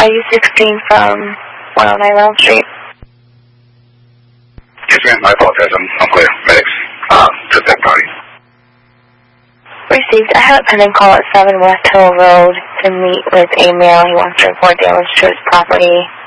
U16 from 109 Elm Street. Yes, ma'am. I apologize. I'm clear. Medics took that party. Received. I have a pending call at 7 West Hill Road to meet with a male. He wants to report damage to his property.